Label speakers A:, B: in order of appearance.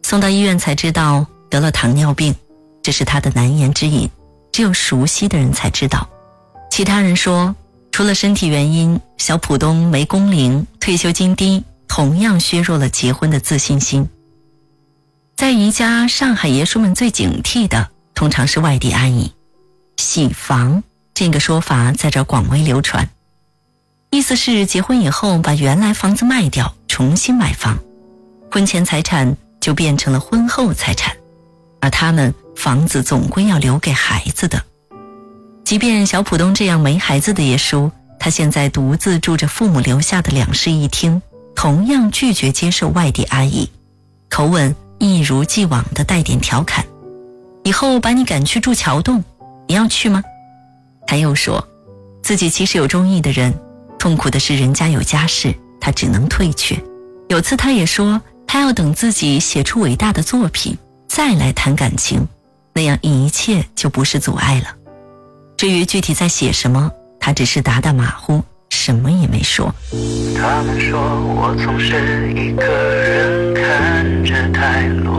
A: 送到医院才知道得了糖尿病，这是他的难言之隐，只有熟悉的人才知道。其他人说，除了身体原因，小浦东没工龄，退休金低，同样削弱了结婚的自信心。在宜家，上海爷叔们最警惕的通常是外地阿姨。洗房这个说法在这广为流传，意思是结婚以后把原来房子卖掉，重新买房，婚前财产就变成了婚后财产，而他们房子总归要留给孩子的。即便小浦东这样没孩子的爷叔，他现在独自住着父母留下的2室1厅，同样拒绝接受外地阿姨，口吻一如既往地带点调侃，以后把你赶去住桥洞，你要去吗？他又说，自己其实有中意的人，痛苦的是人家有家室，他只能退却。有次他也说，他要等自己写出伟大的作品，再来谈感情，那样一切就不是阻碍了。至于具体在写什么，他只是打打马虎，什么也没说。
B: 他们说我总是一个人看着太落